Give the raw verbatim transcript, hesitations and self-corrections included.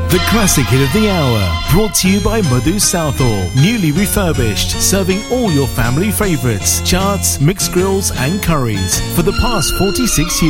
The classic hit of the hour, brought to you by Madhu Southall. Newly refurbished, serving all your family favourites, charts, mixed grills and curries for the past forty-six years.